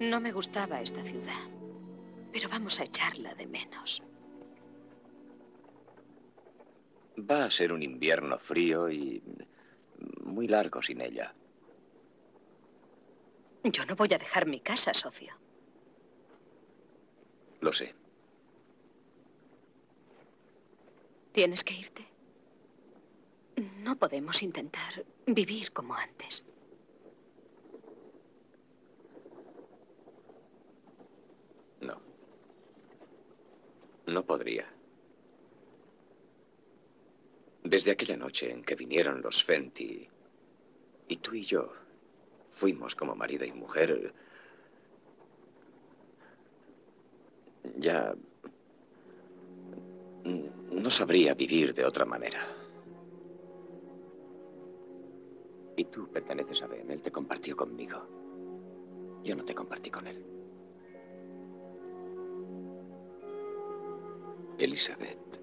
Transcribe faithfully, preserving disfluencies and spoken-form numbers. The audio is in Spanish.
No me gustaba esta ciudad, pero vamos a echarla de menos. Va a ser un invierno frío y muy largo sin ella. Yo no voy a dejar mi casa, socio. Lo sé. ¿Tienes que irte? No podemos intentar vivir como antes. No. No podría. Desde aquella noche en que vinieron los Fenty y tú y yo fuimos como marido y mujer, ya no sabría vivir de otra manera. Y tú perteneces a Ben. Él te compartió conmigo. Yo no te compartí con él. Elizabeth.